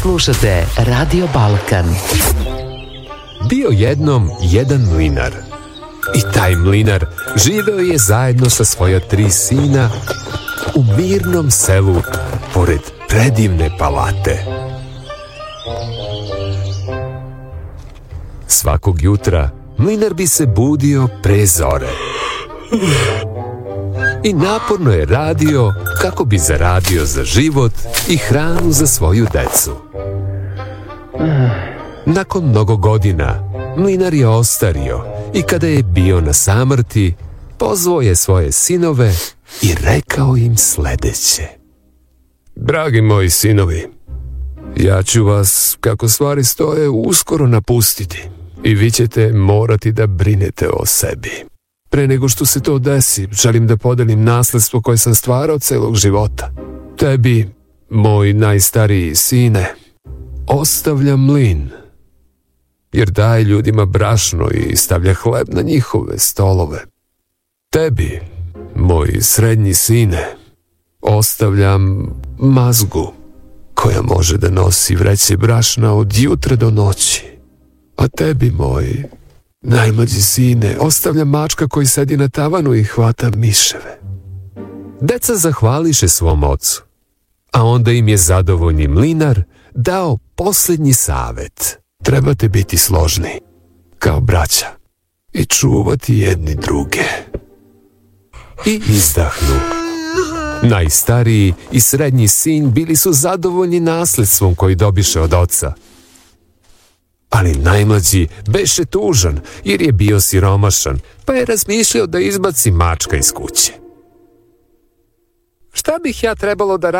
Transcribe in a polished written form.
Slušate Radio Balkan. Bio jednom jedan mlinar. I taj mlinar živeo je zajedno sa svoja 3 sina u mirnom selu pored predivne palate. Svakog jutra mlinar bi se budio pre zore i naporno je radio kako bi zaradio za život i hranu za svoju decu. Nakon mnogo godina mlinar je ostario i kada je bio na samrti, pozvao je svoje sinove i rekao im sledeće: Dragi moji sinovi, ja ću vas, kako stvari stoje, uskoro napustiti i vi ćete morati da brinete o sebi. Pre nego što se to desi, želim da podelim nasledstvo koje sam stvarao celog života. Tebi, moj najstariji sine, ostavljam mlin, jer daje ljudima brašno i stavlja hleb na njihove stolove. Tebi, moj srednji sine, ostavljam mazgu koja može da nosi vreće brašna od jutra do noći. A tebi, moj najmlađi sine, ostavljam mačka koji sedi na tavanu i hvata miševe. Deca zahvališe svom ocu, a onda im je zadovoljni mlinar dao posljednji savet. Trebate biti složni, kao braća, i čuvati jedni druge. I izdahnu. Najstariji i srednji sin bili su zadovoljni nasledstvom koji dobiše od oca. Ali najmlađi beše tužan jer je bio siromašan, pa je razmišljao da izbaci mačka iz kuće. Šta bih ja trebalo da